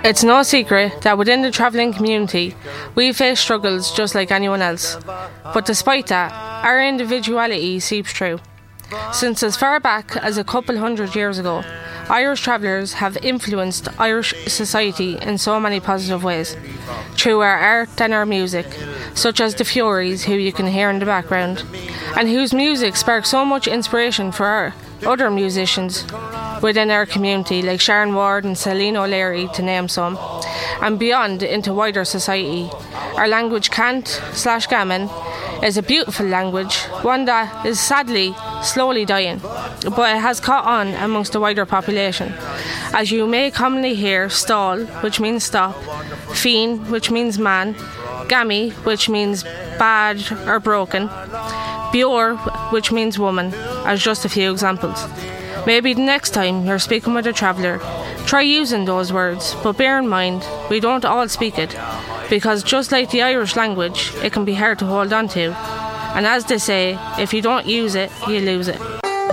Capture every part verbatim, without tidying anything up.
It's no secret that within the travelling community, we face struggles just like anyone else. But despite that, our individuality seeps through. Since as far back as a couple hundred years ago, Irish travellers have influenced Irish society in so many positive ways, through our art and our music, such as the Furies, who you can hear in the background, and whose music sparked so much inspiration for our other musicians within our community, like Sharon Ward and Celine O'Leary, to name some, and beyond into wider society. Our language, cant slash gammon, is a beautiful language, one that is sadly slowly dying, but it has caught on amongst the wider population. As you may commonly hear stall, which means stop, fiend, which means man, gammy, which means bad or broken, bior, which means woman, as just a few examples. Maybe the next time you're speaking with a traveller, try using those words, but bear in mind, we don't all speak it, because just like the Irish language, it can be hard to hold on to. And as they say, if you don't use it, you lose it.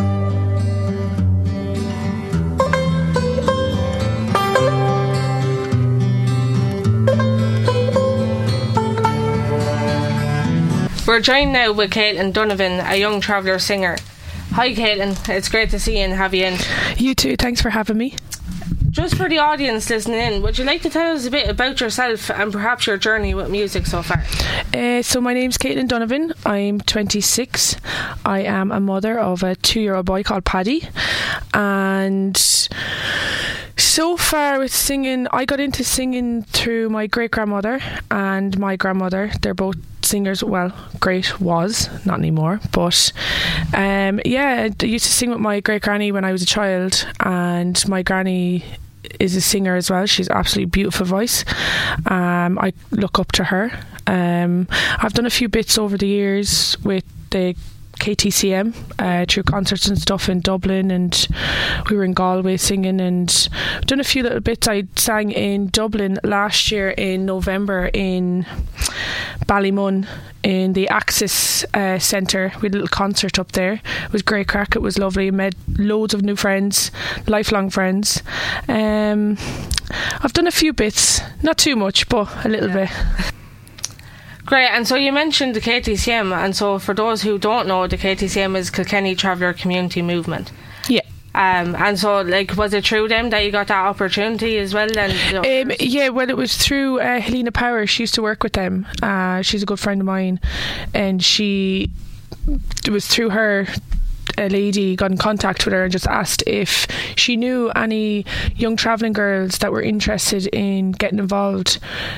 We're joined now with Caitlin Donovan, a young traveller singer. Hi Caitlin, it's great to see you and have you in. You too, thanks for having me. Just for the audience listening in, would you like to tell us a bit about yourself and perhaps your journey with music so far? Uh, so my name's Caitlin Donovan, I'm twenty-six. I am a mother of a two-year-old boy called Paddy, and so far with singing, I got into singing through my great-grandmother and my grandmother. They're both singers. Well, great was, not anymore, but um, yeah, I used to sing with my great granny when I was a child, and my granny is a singer as well. She's absolutely beautiful voice. um, I look up to her. um, I've done a few bits over the years with the K T C M uh, through concerts and stuff in Dublin, and we were in Galway singing, and done a few little bits. I sang in Dublin last year in November in Ballymun in the Axis uh, Centre. We had a little concert up there. It was great crack. It was lovely. Met loads of new friends, lifelong friends. um, I've done a few bits, not too much, but a little yeah. bit. Great, and so you mentioned the K T C M, and so for those who don't know, the K T C M is Kilkenny Traveller Community Movement. Yeah. Um, and so, like, was it through them that you got that opportunity as well then? You know? um, yeah, well, it was through uh, Helena Power. She used to work with them. Uh, she's a good friend of mine, and she, it was through her, a lady got in contact with her and just asked if she knew any young travelling girls that were interested in getting involved.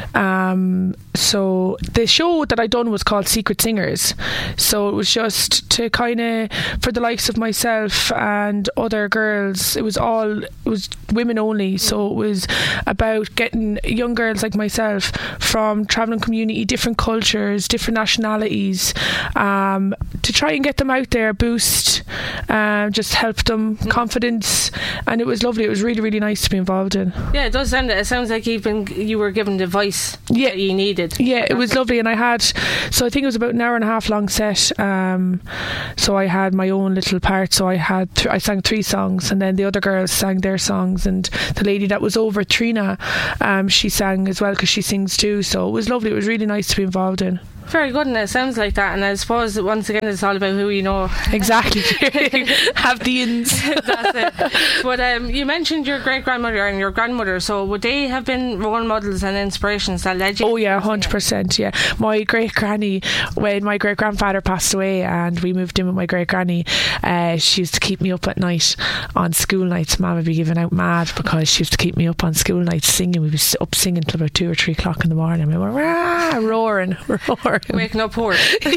Um, so the show that I done was called Secret Singers. So it was just to kind of, for the likes of myself and other girls, it was all, it was women only. So it was about getting young girls like myself from travelling community, different cultures, different nationalities, um, to try and get them out there, boost, um, just help them confidence. And it was lovely. It was really, really nice to be involved in. Yeah, it does sound it. It sounds like you've been, you were given the voice yeah. that you needed. Yeah, it was lovely. And I had, so I think it was about an hour and a half long set. Um, so I had my own little part. So I had, th- I sang three songs, and then the other girls sang their songs, and the lady that was over, Trina, um, she sang as well because she sings too. So it was lovely. It was really nice to be involved in. Very good, and it sounds like that. And I suppose once again it's all about who you know. Exactly. Have the ins. That's it. But um, you mentioned your great grandmother and your grandmother, so would they have been role models and inspirations that led you? Oh yeah, one hundred percent. Yeah, my great granny, when my great grandfather passed away and we moved in with my great granny, uh, she used to keep me up at night on school nights. Mum would be giving out mad because she used to keep me up on school nights singing. We was up singing till about two or three o'clock in the morning. We were rah, roaring, roaring. Waking up poor.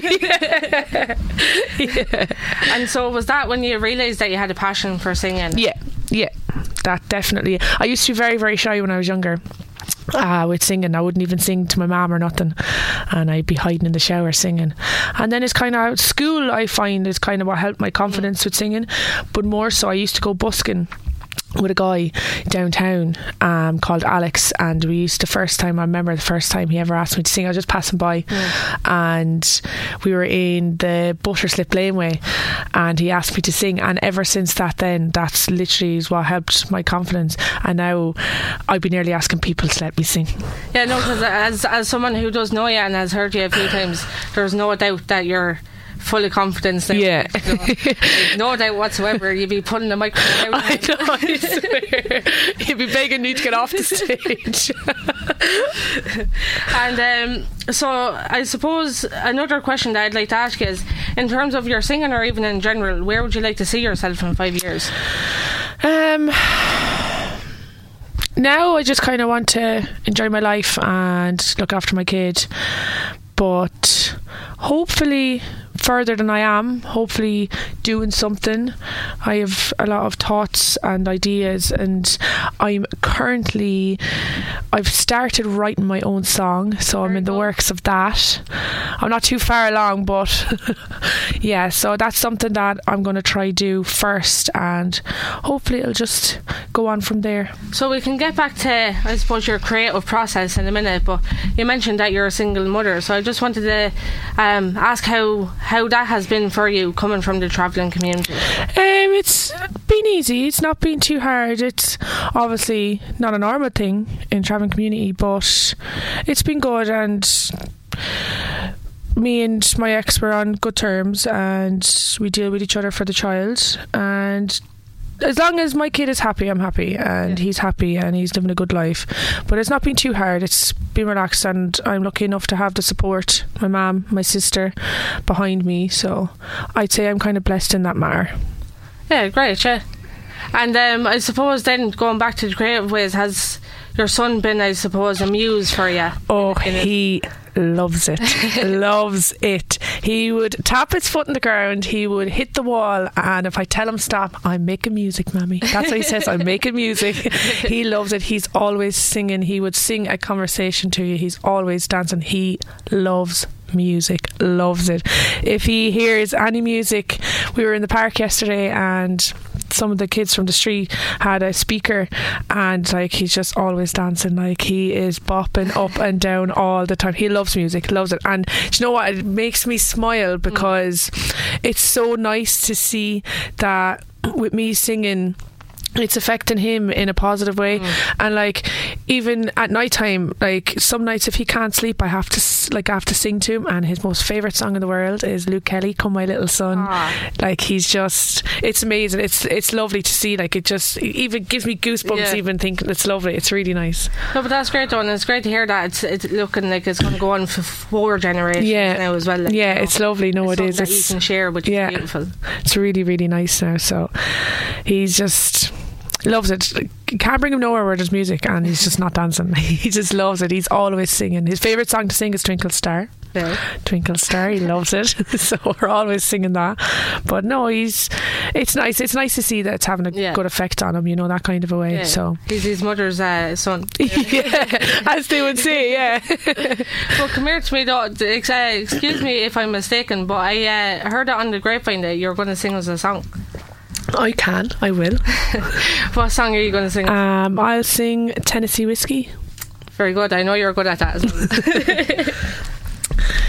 yeah. yeah. And so was that when you realised that you had a passion for singing? Yeah, yeah, that definitely. I used to be very, very shy when I was younger. Uh, with singing, I wouldn't even sing to my mum or nothing, and I'd be hiding in the shower singing. And then it's kind of school, I find, is kind of what helped my confidence with singing. But more so, I used to go busking with a guy downtown um, called Alex, and we used the first time I remember the first time he ever asked me to sing. I was just passing by mm. and we were in the Butterslip Laneway and he asked me to sing, and ever since that then that's literally is what helped my confidence, and now I'd be nearly asking people to let me sing. Yeah, no, because as, as someone who does know you and has heard you a few times, there's no doubt that you're full of confidence now. Yeah. You know, like, no doubt whatsoever. You'd be pulling the microphone out. I know, I swear. You'd be begging me to get off the stage. And um, so I suppose another question that I'd like to ask you is, in terms of your singing or even in general, where would you like to see yourself in five years? Um... Now I just kind of want to enjoy my life and look after my kid, but hopefully further than I am, hopefully doing something. I have a lot of thoughts and ideas, and I'm currently I've started writing my own song, so Very I'm in the cool. works of that. I'm not too far along, but yeah, so that's something that I'm going to try do first, and hopefully it'll just go on from there. So we can get back to, I suppose, your creative process in a minute, but you mentioned that you're a single mother, so I just wanted to um, ask how how that has been for you coming from the travelling community. Um, it's been easy. It's not been too hard. It's obviously not a normal thing in travelling community, but it's been good, and me and my ex were on good terms, and we deal with each other for the child, and as long as my kid is happy, I'm happy, and yeah. he's happy and he's living a good life. But it's not been too hard. It's been relaxed, and I'm lucky enough to have the support, my mum, my sister behind me, so I'd say I'm kind of blessed in that matter. Yeah, great, yeah. And um, I suppose then, going back to the creative ways, has your son been, I suppose, a muse for you? Oh, in, in he loves it. Loves it. He would tap his foot in the ground, he would hit the wall, and if I tell him stop, I'm making music, Mammy. That's what he says, I'm making music. He loves it. He's always singing. He would sing a conversation to you. He's always dancing. He loves music, loves it. If he hears any music, we were in the park yesterday and some of the kids from the street had a speaker, and like he's just always dancing. Like he is bopping up and down all the time. He loves music, loves it. And do you know what, it makes me smile because mm. it's so nice to see that with me singing, it's affecting him in a positive way. Mm. And like even at night time, like some nights if he can't sleep, I have to like I have to sing to him, and his most favourite song in the world is Luke Kelly, Come My Little Son. Aww. Like he's just, it's amazing. It's it's lovely to see. Like it just it even gives me goosebumps yeah. even thinking. It's lovely. It's really nice. No, but that's great though, and it's great to hear that it's, it's looking like it's going to go on for four generations yeah. now as well. Like, yeah, you know, it's lovely. No, it's it is. That It's, you can share, which yeah, is beautiful. It's really really nice now. So he's just loves it. You can't bring him nowhere where there's music and he's just not dancing. He just loves it. He's always singing. His favourite song to sing is Twinkle Star. Yeah. Twinkle Star, he loves it. So we're always singing that. But no, he's it's nice. It's nice to see that it's having a yeah. good effect on him, you know, that kind of a way. Yeah. So he's his mother's uh, son. Yeah, as they would say, yeah. Well, come here to me though. Excuse me if I'm mistaken, but I uh, heard it on the grapevine that you're going to sing us a song. I can, I will. What song are you going to sing? Um, I'll sing Tennessee Whiskey. Very good. I know you're good at that as well.